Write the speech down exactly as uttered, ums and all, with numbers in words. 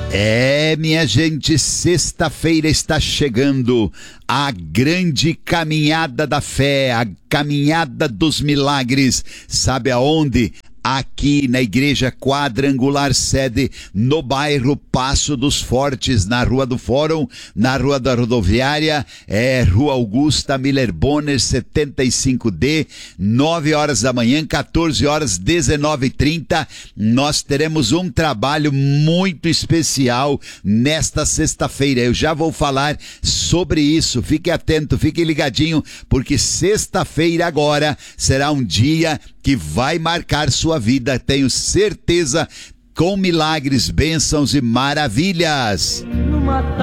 É, minha gente, sexta-feira está chegando, a grande caminhada da fé, a caminhada dos milagres. Sabe aonde? Aqui na Igreja Quadrangular Sede, no bairro Passo dos Fortes, na Rua do Fórum, na Rua da Rodoviária, é Rua Augusta Miller Bonner, setenta e cinco D, nove horas da manhã, quatorze horas, dezenove e trinta. Nós teremos um trabalho muito especial nesta sexta-feira. Eu já vou falar sobre isso. Fique atento, fique ligadinho, porque sexta-feira agora será um dia que vai marcar sua vida, tenho certeza, com milagres, bênçãos e maravilhas.